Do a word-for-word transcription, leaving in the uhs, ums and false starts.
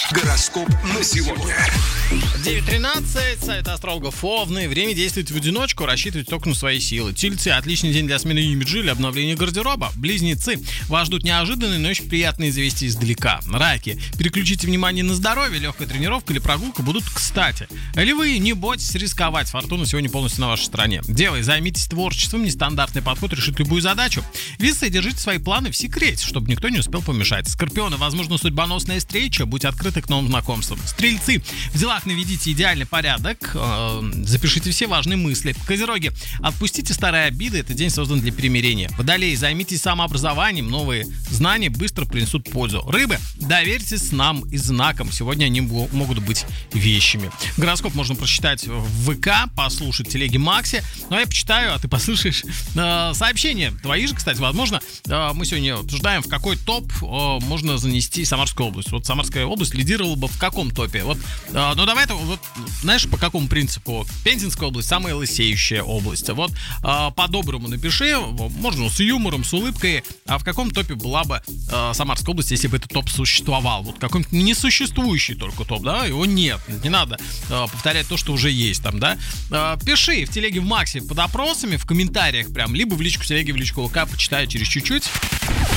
Гороскоп на сегодня. девять тринадцать, сайт астрологов Овны. Время действовать в одиночку, рассчитывать только на свои силы. Тельцы, отличный день для смены имиджа или обновления гардероба. Близнецы, вас ждут неожиданные, но очень приятные известия издалека. Раки, переключите внимание на здоровье, легкая тренировка или прогулка будут кстати. Львы, не бойтесь рисковать, фортуна сегодня полностью на вашей стороне. Девы, займитесь творчеством, нестандартный подход решит любую задачу. Весы, держите свои планы в секрете, чтобы никто не успел помешать. Скорпионы, возможно, судьбоносная встреча, будьте открыты к новым знакомствам. Стрельцы, в делах наведите идеальный порядок, э, запишите все важные мысли. Козероги, отпустите старые обиды, этот день создан для примирения. Водолеи, займитесь самообразованием, новые знания быстро принесут пользу. Рыбы, доверьтесь снам и знакам, сегодня они могут быть вещами. Гороскоп можно прочитать в ВК, послушать в телеге Макси, ну а я почитаю, а ты послушаешь э, сообщения. Твои же, кстати, возможно, э, мы сегодня обсуждаем, в какой топ э, можно занести Самарскую область. Вот Самарская область лидировала бы в каком топе? Вот, э, ну давай, вот, знаешь, по какому принципу? Пензенская область самая лысеющая область. Вот э, по-доброму напиши, можно с юмором, с улыбкой, а в каком топе была бы э, Самарская область, если бы этот топ существовал? Вот какой-нибудь несуществующий только топ, да? Его нет, не надо э, повторять то, что уже есть там, да? Э, пиши в телеге в Максе под опросами, в комментариях прям, либо в личку телеги, в личку ЛК, почитаю через чуть-чуть.